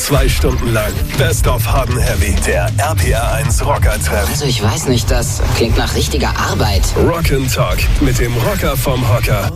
2 Stunden lang Best of Hard & Heavy, der RPR1 Rocker-Treff. Also ich weiß nicht, das klingt nach richtiger Arbeit. Rock & Talk mit dem Rocker vom Hocker.